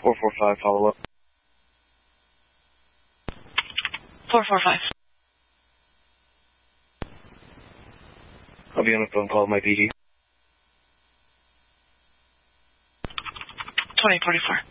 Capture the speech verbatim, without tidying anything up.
four four five, follow up. four four five. I'll be on a phone call with my P D. twenty forty-four.